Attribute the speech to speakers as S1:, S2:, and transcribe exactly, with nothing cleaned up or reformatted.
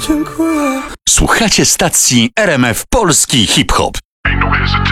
S1: Dziękuję.
S2: Słuchacie stacji R M F Polski Hip Hop.
S3: Ain't no hesitation.